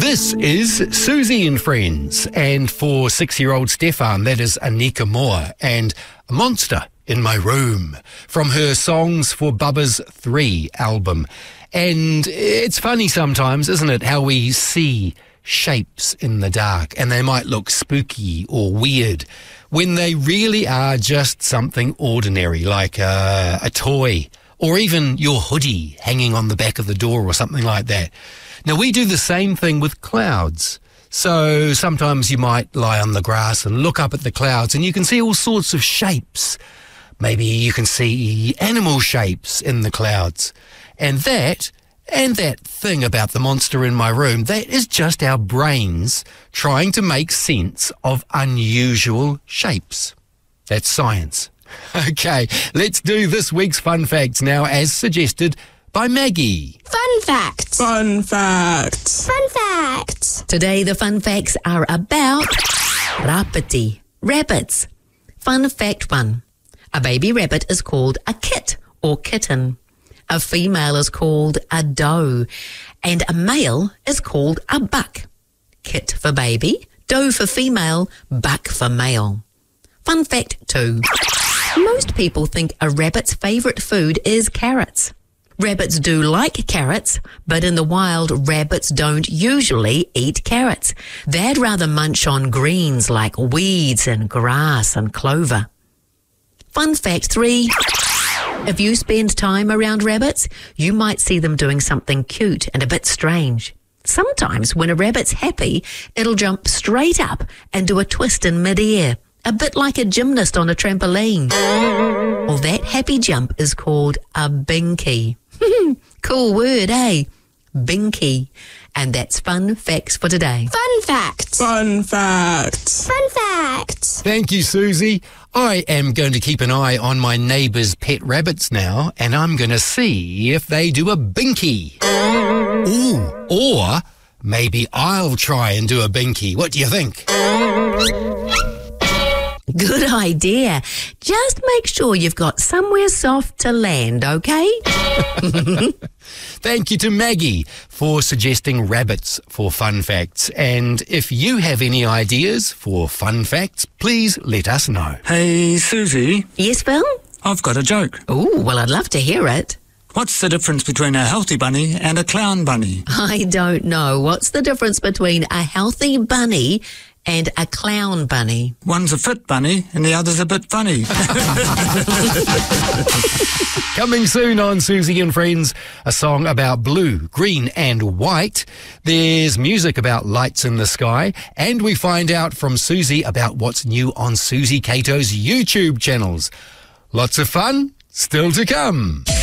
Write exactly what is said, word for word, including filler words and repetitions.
This is Susie and Friends, and for six-year-old Stefan, that is Anika Moore, and A Monster in My Room, from her Songs for Bubba's three album. And it's funny sometimes, isn't it, how we see shapes in the dark, and they might look spooky or weird, when they really are just something ordinary, like a, a toy, or even your hoodie hanging on the back of the door or something like that. Now, we do the same thing with clouds. So sometimes you might lie on the grass and look up at the clouds and you can see all sorts of shapes. Maybe you can see animal shapes in the clouds. And that, and that thing about the monster in my room, that is just our brains trying to make sense of unusual shapes. That's science. Okay, let's do this week's fun facts now, as suggested by Maggie. Fun facts. Fun facts. Fun facts. Today the fun facts are about rapiti, rabbits. Fun fact one. A baby rabbit is called a kit or kitten. A female is called a doe. And a male is called a buck. Kit for baby, doe for female, buck for male. Fun fact two. Most people think a rabbit's favourite food is carrots. Rabbits do like carrots, but in the wild, rabbits don't usually eat carrots. They'd rather munch on greens like weeds and grass and clover. Fun fact three. If you spend time around rabbits, you might see them doing something cute and a bit strange. Sometimes when a rabbit's happy, it'll jump straight up and do a twist in mid-air, a bit like a gymnast on a trampoline. Well, that happy jump is called a binky. Cool word, eh? Binky. And that's fun facts for today. Fun facts. Fun facts. Fun facts. Thank you, Susie. I am going to keep an eye on my neighbour's pet rabbits now, and I'm going to see if they do a binky. Ooh, or maybe I'll try and do a binky. What do you think? Good idea. Just make sure you've got somewhere soft to land, okay? Thank you to Maggie for suggesting rabbits for fun facts. And if you have any ideas for fun facts, please let us know. Hey, Susie, Yes, Phil? I've got a joke. Oh, well, I'd love to hear it. What's the difference between a healthy bunny and a clown bunny? I don't know. What's the difference between a healthy bunny and a clown bunny? One's a fit bunny and the other's a bit funny. Coming soon on Susie and Friends, a song about blue, green and white. There's music about lights in the sky, and we find out from Susie about what's new on Susie Cato's YouTube channels. Lots of fun still to come.